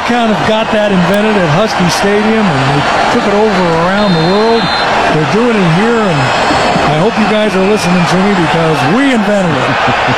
kind of got that invented at Husky Stadium, and they took it over around the world. They're doing it here, and I hope you guys are listening to me because we invented it.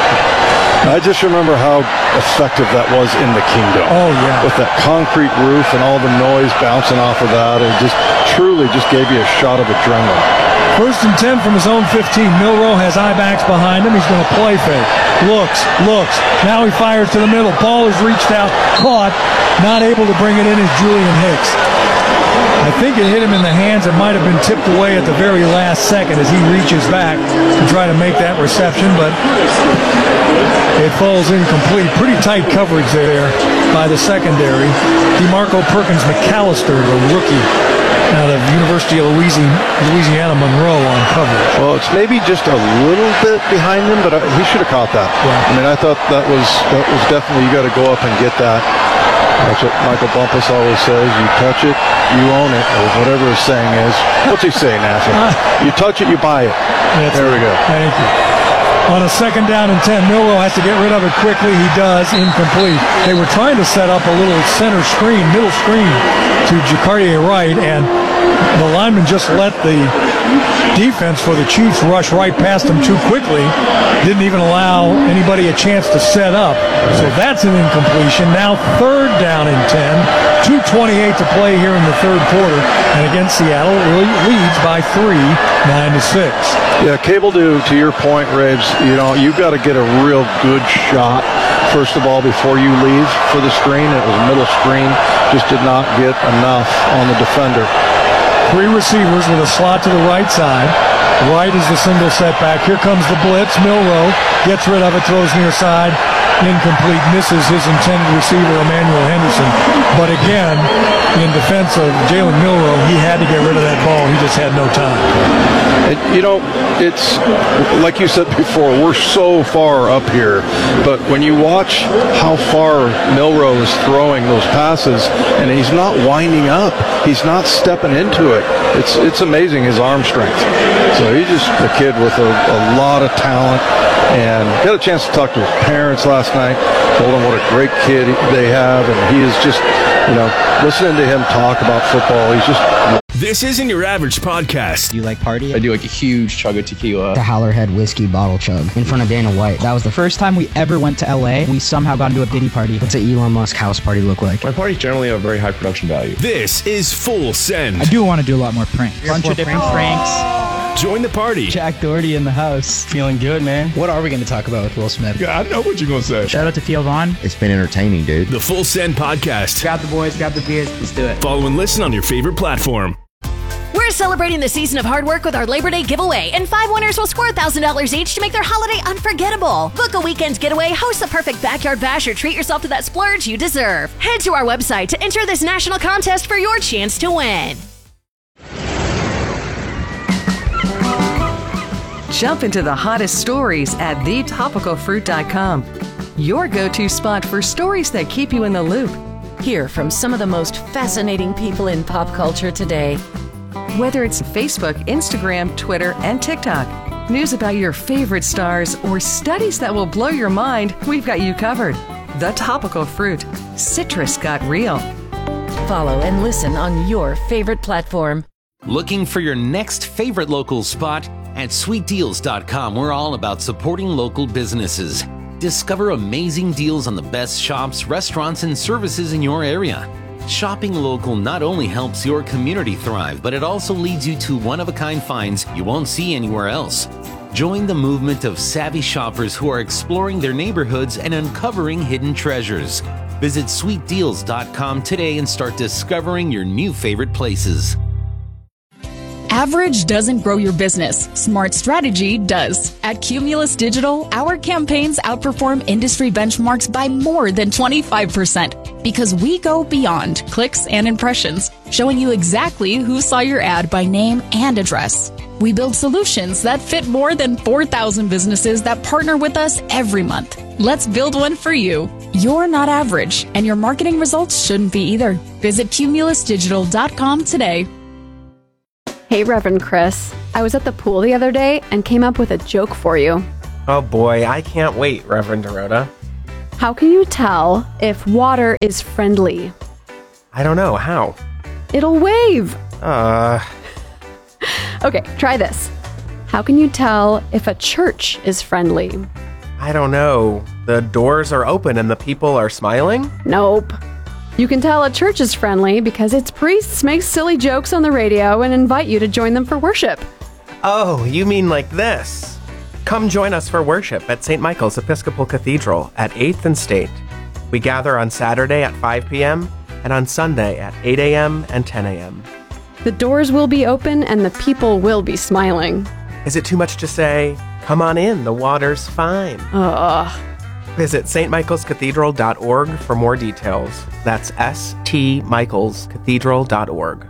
I just remember how effective that was in the Kingdome. Oh, yeah. With that concrete roof and all the noise bouncing off of that, it just truly just gave you a shot of adrenaline. 1st and 10 from his own 15. Milroe has I-backs behind him. He's going to play fake. Looks. Now he fires to the middle. Ball is reached out, caught. Not able to bring it in is Julian Hicks. I think it hit him in the hands. It might have been tipped away at the very last second as he reaches back to try to make that reception, but it falls incomplete. Pretty tight coverage there by the secondary. DeMarco Perkins McAllister, the rookie out of University of Louisiana Monroe on coverage. Well, it's maybe just a little bit behind him, but he should have caught that. Yeah. I mean, I thought that was definitely, you got to go up and get that. That's what Michael Bumpus always says. You touch it, you own it, or whatever his saying is. What's he saying, Nathan? You touch it, you buy it. There we go. Thank you. On a 2nd down and 10, Milroe has to get rid of it quickly. He does. Incomplete. They were trying to set up a little middle screen to Jacardier Wright, and the lineman just let the defense for the Chiefs rush right past them too quickly. Didn't even allow anybody a chance to set up. So that's an incompletion. Now 3rd down and 10. 2:28 to play here in the 3rd quarter. And against Seattle, it leads by 3, 9-6. Yeah, Cable, to your point, Raves, you've got to get a real good shot, first of all, before you leave for the screen. It was a middle screen. Just did not get enough on the defender. 3 receivers with a slot to the right side. Right is the single setback. Here comes the blitz. Milroe gets rid of it, throws near side. Incomplete, misses his intended receiver, Emmanuel Henderson. But again, in defense of Jalen Milroe, he had to get rid of that ball. He just had no time. It's like you said before, we're so far up here, but when you watch how far Milroe is throwing those passes, and he's not winding up, he's not stepping into it. It's amazing, his arm strength. So he's just a kid with a lot of talent, and got a chance to talk to his parents last night, told him what a great kid they have, and he is just, listening to him talk about football, he's just... This isn't your average podcast. Do you like party? I do like a huge chug of tequila. The Howlerhead whiskey bottle chug in front of Dana White. That was the first time we ever went to LA. We somehow got into a Diddy party. What's an Elon Musk house party look like? My parties generally have very high production value. This is Full Send. I do want to do a lot more pranks. Bunch of different pranks. Join the party. Jack Doherty in the house. Feeling good, man. What are we going to talk about with Will Smith? Yeah, I know what you're going to say. Shout out to Theo Vaughn. It's been entertaining, dude. The Full Send Podcast. Grab the boys, grab the beers, let's do it. Follow and listen on your favorite platform. We're celebrating the season of hard work with our Labor Day giveaway, and 5 winners will score $1,000 each to make their holiday unforgettable. Book a weekend getaway, host the perfect backyard bash, or treat yourself to that splurge you deserve. Head to our website to enter this national contest for your chance to win. Jump into the hottest stories at thetopicalfruit.com. Your go-to spot for stories that keep you in the loop. Hear from some of the most fascinating people in pop culture today. Whether it's Facebook, Instagram, Twitter, and TikTok, news about your favorite stars, or studies that will blow your mind, we've got you covered. The Topical Fruit. Citrus got real. Follow and listen on your favorite platform. Looking for your next favorite local spot? At sweetdeals.com, we're all about supporting local businesses. Discover amazing deals on the best shops, restaurants, and services in your area. Shopping local not only helps your community thrive, but it also leads you to one-of-a-kind finds you won't see anywhere else. Join the movement of savvy shoppers who are exploring their neighborhoods and uncovering hidden treasures. Visit sweetdeals.com today and start discovering your new favorite places. Average doesn't grow your business. Smart strategy does. At Cumulus Digital, our campaigns outperform industry benchmarks by more than 25% because we go beyond clicks and impressions, showing you exactly who saw your ad by name and address. We build solutions that fit more than 4,000 businesses that partner with us every month. Let's build one for you. You're not average, and your marketing results shouldn't be either. Visit cumulusdigital.com today. Hey, Reverend Chris. I was at the pool the other day and came up with a joke for you. Oh boy, I can't wait, Reverend Dorota. How can you tell if water is friendly? I don't know. How? It'll wave. Okay, try this. How can you tell if a church is friendly? I don't know. The doors are open and the people are smiling? Nope. You can tell a church is friendly because its priests make silly jokes on the radio and invite you to join them for worship. Oh, you mean like this. Come join us for worship at St. Michael's Episcopal Cathedral at 8th and State. We gather on Saturday at 5 p.m. and on Sunday at 8 a.m. and 10 a.m. The doors will be open and the people will be smiling. Is it too much to say, come on in, the water's fine? Visit stmichaelscathedral.org for more details. That's stmichaelscathedral.org.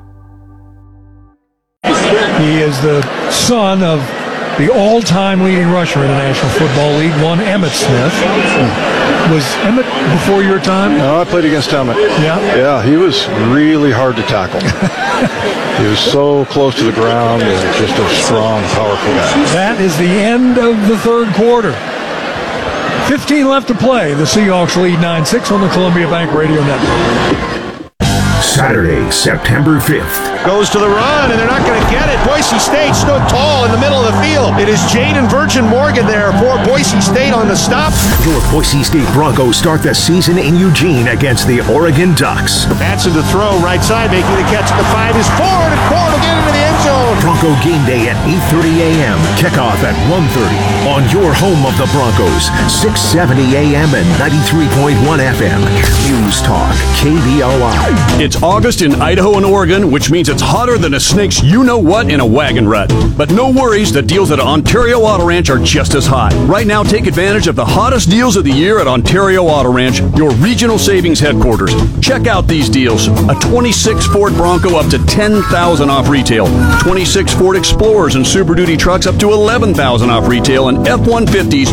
He is the son of the all-time leading rusher in the National Football League, one Emmitt Smith. Was Emmitt before your time? No, I played against Emmitt. Yeah? Yeah, he was really hard to tackle. He was so close to the ground and just a strong, powerful guy. That is the end of the third quarter. 15 left to play. The Seahawks lead 9-6 on the Columbia Bank Radio Network. Saturday, September 5th. Goes to the run, and they're not going to get it. Boise State stood tall in the middle of the field. It is Jaden Virgin Morgan there for Boise State on the stop. Your Boise State Broncos start the season in Eugene against the Oregon Ducks. Batson to throw, right side, making the catch at the 5 is forward, and Ford will get into the end zone. Bronco game day at 8:30 a.m. Kickoff at 1:30 on your home of the Broncos, 670 a.m. and 93.1 FM. News Talk, KBOI. It's August in Idaho and Oregon, which means it's hotter than a snake's you-know-what in a wagon rut. But no worries, the deals at Ontario Auto Ranch are just as hot. Right now, take advantage of the hottest deals of the year at Ontario Auto Ranch, your regional savings headquarters. Check out these deals. A 26 Ford Bronco up to $10,000 off retail. 26 Ford Explorers and Super Duty trucks up to $11,000 off retail, and F-150s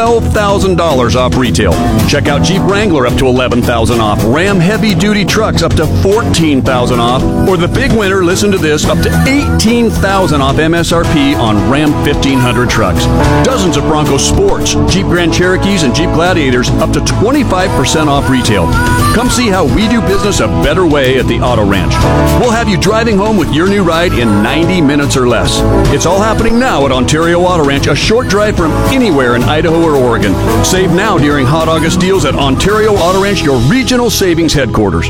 $12,000 off retail. Check out Jeep Wrangler up to $11,000 off. Ram Heavy Duty trucks up to $14,000 off. Or the big winner, listen to this, up to $18,000 off MSRP on Ram 1500 trucks. Dozens of Bronco Sports, Jeep Grand Cherokees, and Jeep Gladiators up to 25% off retail. Come see how we do business a better way at the Auto Ranch. We'll have you driving home with your new ride in 90 minutes or less. It's all happening now at Ontario Auto Ranch, a short drive from anywhere in Idaho or Oregon. Save now during Hot August deals at Ontario Auto Ranch, your regional savings headquarters.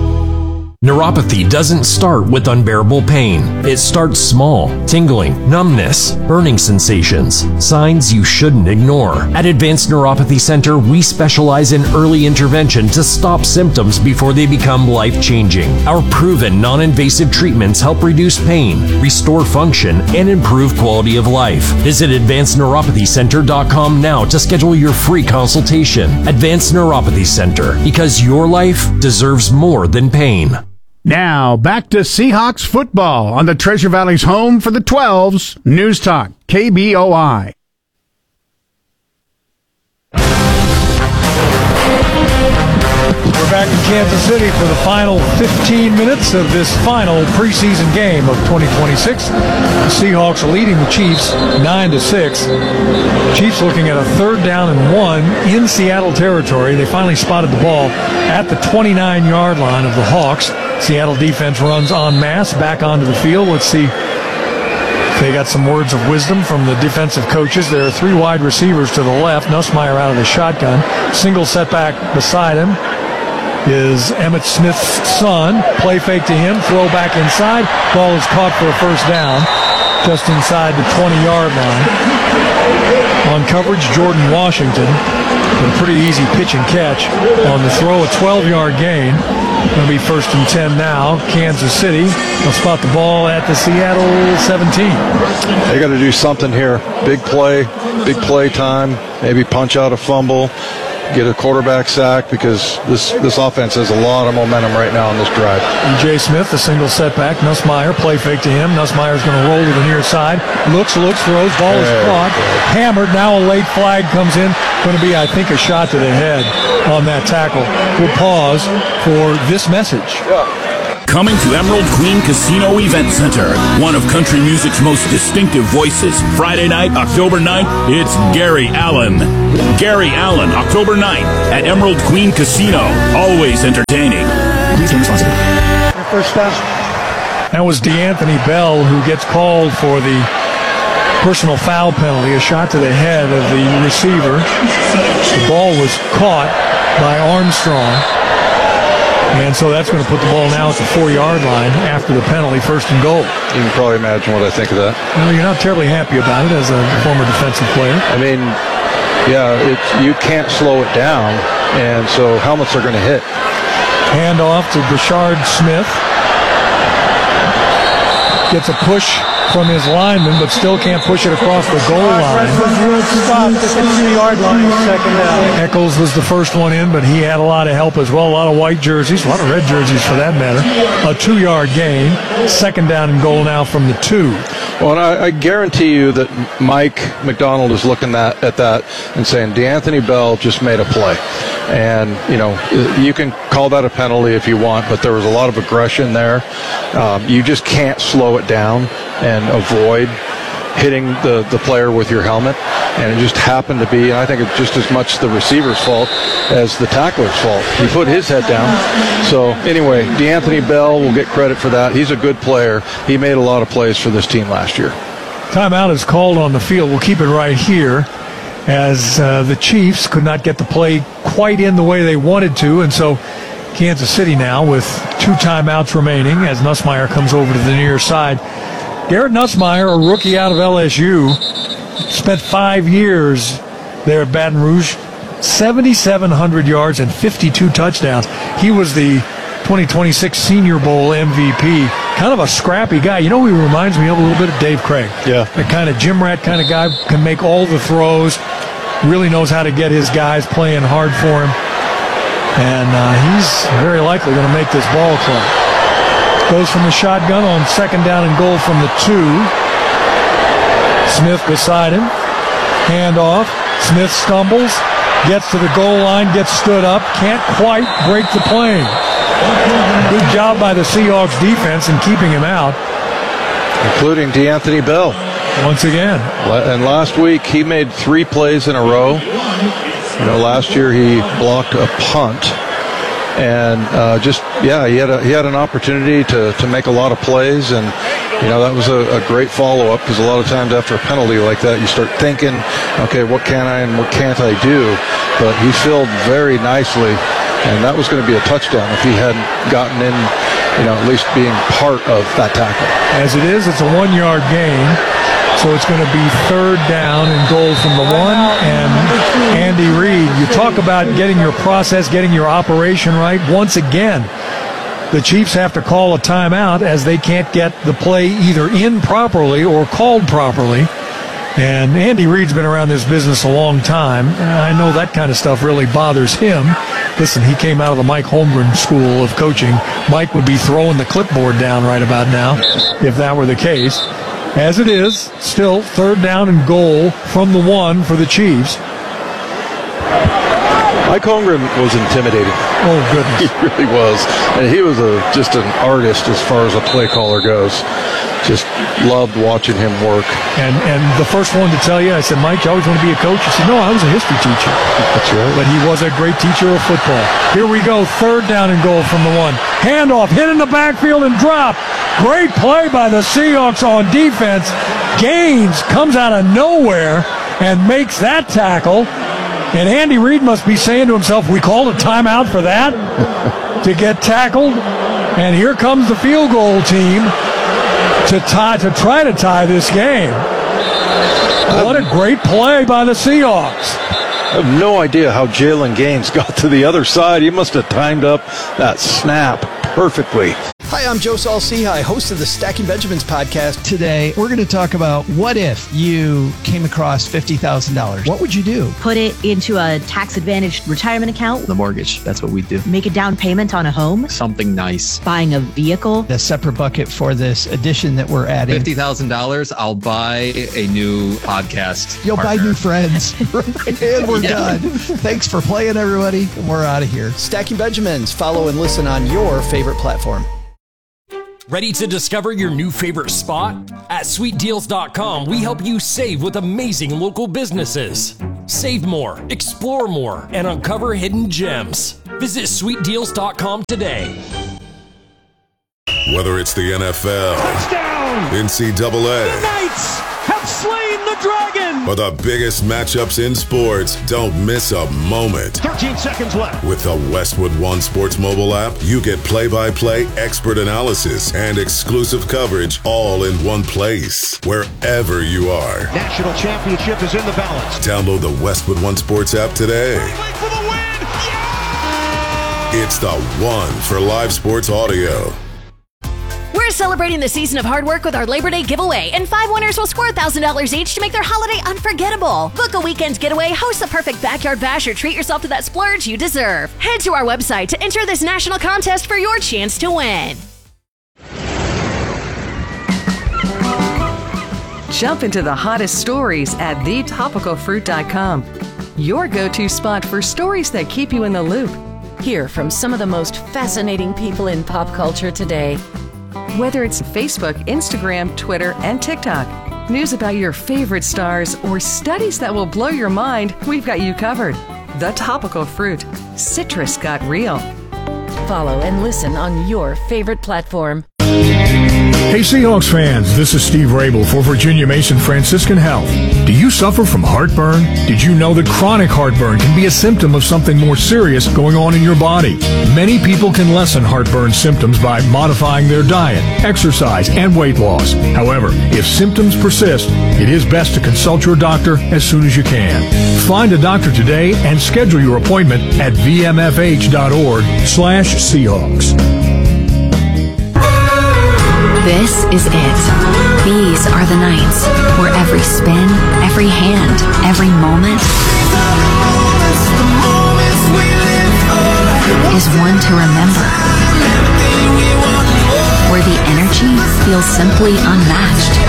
Neuropathy doesn't start with unbearable pain. It starts small, tingling, numbness, burning sensations, signs you shouldn't ignore. At Advanced Neuropathy Center, we specialize in early intervention to stop symptoms before they become life-changing. Our proven non-invasive treatments help reduce pain, restore function, and improve quality of life. Visit AdvancedNeuropathyCenter.com now to schedule your free consultation. Advanced Neuropathy Center, because your life deserves more than pain. Now, back to Seahawks football on the Treasure Valley's home for the 12s, News Talk, KBOI. We're back in Kansas City for the final 15 minutes of this final preseason game of 2026. The Seahawks are leading the Chiefs 9-6. Chiefs looking at a 3rd down and 1 in Seattle territory. They finally spotted the ball at the 29-yard line of the Hawks. Seattle defense runs en masse back onto the field. Let's see if they got some words of wisdom from the defensive coaches. There are 3 wide receivers to the left. Nussmeier out of the shotgun. Single setback beside him is Emmitt Smith's son. Play fake to him. Throw back inside. Ball is caught for a 1st down just inside the 20-yard line. On coverage, Jordan Washington. A pretty easy pitch and catch on the throw. A 12-yard gain. Going to be 1st and 10 now. Kansas City will spot the ball at the Seattle 17. They got to do something here. Big play time. Maybe punch out a fumble. Get a quarterback sack, because this offense has a lot of momentum right now on this drive. E.J. Smith, the single setback. Nussmeier, play fake to him. Nussmeier's going to roll to the near side. Looks, throws. Ball is caught. Hammered. Now a late flag comes in. Going to be, I think, a shot to the head on that tackle. We'll pause for this message. Coming to Emerald Queen Casino Event Center, one of country music's most distinctive voices. Friday night, October 9th, it's Gary Allen. Gary Allen, October 9th at Emerald Queen Casino. Always entertaining. Please drink responsibly. first down. That was DeAnthony Bell who gets called for the personal foul penalty, a shot to the head of the receiver. The ball was caught by Armstrong. And so that's going to put the ball now at the 4-yard line after the penalty, 1st and goal. You can probably imagine what I think of that. Well, you're not terribly happy about it as a former defensive player. I mean, yeah, you can't slow it down, and so helmets are going to hit. Hand off to Brashard Smith. Gets a push from his lineman, but still can't push it across the goal line. Stopped at the 2-yard line, 2nd down. Eccles was the first one in, but he had a lot of help as well. A lot of white jerseys, a lot of red jerseys for that matter. A 2-yard gain. 2nd down and goal now from the 2. Well, and I guarantee you that Mike McDonald is looking at that and saying, DeAnthony Bell just made a play. And, you know, you can call that a penalty if you want, but there was a lot of aggression there. You just can't slow it down and avoid hitting the player with your helmet. And it just happened to be, and I think it's just as much the receiver's fault as the tackler's fault. He put his head down. So anyway, DeAnthony Bell will get credit for that. He's a good player. He made a lot of plays for this team last year. Timeout is called on the field. We'll keep it right here as the Chiefs could not get the play quite in the way they wanted to, and so Kansas City now with 2 timeouts remaining as Nussmeier comes over to the near side. Garrett Nussmeier, a rookie out of LSU, spent 5 years there at Baton Rouge, 7,700 yards and 52 touchdowns. He was the 2026 Senior Bowl MVP. Kind of a scrappy guy. You know who he reminds me of a little bit of? Dave Craig. Yeah. The kind of gym rat kind of guy, can make all the throws, really knows how to get his guys playing hard for him. And he's very likely going to make this ball club. Goes from the shotgun on 2nd down and goal from the 2. Smith beside him. Hand off. Smith stumbles. Gets to the goal line. Gets stood up. Can't quite break the plane. Good job by the Seahawks defense in keeping him out. Including DeAnthony Bell. Once again. And last week he made 3 plays in a row. You know, last year he blocked a punt. And he had an opportunity to make a lot of plays, and you know that was a great follow-up, because a lot of times after a penalty like that you start thinking, okay, what can I and what can't I do? But he filled very nicely, and that was going to be a touchdown if he hadn't gotten in, you know, at least being part of that tackle. As it is, it's a 1-yard gain. So it's going to be 3rd down and goal from the 1. And Andy Reid, you talk about getting your process, getting your operation right. Once again, the Chiefs have to call a timeout as they can't get the play either in properly or called properly. And Andy Reid's been around this business a long time. I know that kind of stuff really bothers him. Listen, he came out of the Mike Holmgren School of Coaching. Mike would be throwing the clipboard down right about now if that were the case. As it is, still 3rd down and goal from the 1 for the Chiefs. Mike Holmgren was intimidating. Oh, goodness. He really was. And he was just an artist as far as a play caller goes. Just loved watching him work. And the first one to tell you, I said, Mike, you always want to be a coach? He said, no, I was a history teacher. That's right. But he was a great teacher of football. Here we go, 3rd down and goal from the 1. Handoff, hit in the backfield and drop. Great play by the Seahawks on defense. Gaines comes out of nowhere and makes that tackle. And Andy Reid must be saying to himself, we called a timeout for that to get tackled. And here comes the field goal team to try to tie this game. What a great play by the Seahawks. I have no idea how Jalen Gaines got to the other side. He must have timed up that snap perfectly. Hi, I'm Joe Saul-Sehy, host of the Stacking Benjamins podcast. Today, we're going to talk about what if you came across $50,000. What would you do? Put it into a tax-advantaged retirement account. The mortgage, that's what we do. Make a down payment on a home. Something nice. Buying a vehicle. A separate bucket for this addition that we're adding. $50,000, I'll buy a new podcast You'll partner. buy new friends. And we're done. Thanks for playing, everybody. And we're out of here. Stacking Benjamins. Follow and listen on your favorite platform. Ready to discover your new favorite spot? At sweetdeals.com, we help you save with amazing local businesses. Save more, explore more, and uncover hidden gems. Visit sweetdeals.com today. Whether it's the NFL, Touchdown! NCAA, The Knights have slain the dragon! or the biggest matchups in sports, don't miss a moment. 13 seconds left. With the Westwood One Sports mobile app, you get play-by-play expert analysis and exclusive coverage all in one place, wherever you are. National championship is in the balance. Download the Westwood One Sports app today. For the win! It's the one for live sports audio. We're celebrating the season of hard work with our Labor Day giveaway, and 5 winners will score $1,000 each to make their holiday unforgettable. Book a weekend getaway, host the perfect backyard bash, or treat yourself to that splurge you deserve. Head to our website to enter this national contest for your chance to win. Jump into the hottest stories at thetopicalfruit.com. Your go-to spot for stories that keep you in the loop. Hear from some of the most fascinating people in pop culture today. Whether it's Facebook, Instagram, Twitter, and TikTok, news about your favorite stars, or studies that will blow your mind, we've got you covered. The Topical Fruit. Citrus got real. Follow and listen on your favorite platform. Hey Seahawks fans, this is Steve Rabel for Virginia Mason Franciscan Health. Do you suffer from heartburn? Did you know that chronic heartburn can be a symptom of something more serious going on in your body? Many people can lessen heartburn symptoms by modifying their diet, exercise, and weight loss. However, if symptoms persist, it is best to consult your doctor as soon as you can. Find a doctor today and schedule your appointment at vmfh.org/Seahawks. This is it. These are the nights where every spin, every hand, every moment is one to remember. Where the energy feels simply unmatched.